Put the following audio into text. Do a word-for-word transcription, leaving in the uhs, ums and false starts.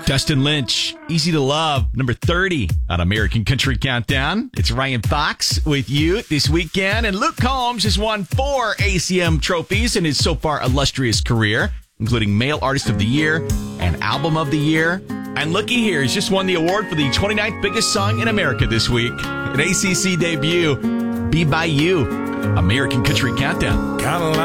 Dustin Lynch, Easy to Love, number thirty on American Country Countdown. It's Ryan Fox with you this weekend. And Luke Combs has won four A C M trophies in his so far illustrious career, including Male Artist of the Year and Album of the Year. And looky here, he's just won the award for the twenty-ninth biggest song in America this week. An A C C debut, Be By You, American Country Countdown. Got a